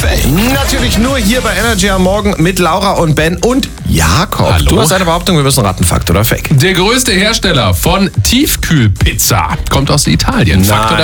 Fake? Natürlich nur hier bei Energy am Morgen mit Laura und Ben und Jakob. Hallo. Du hast eine Behauptung, wir müssen raten, Fakt oder Fake? Der größte Hersteller von Tiefkühlpizza kommt aus Italien. Fakt oder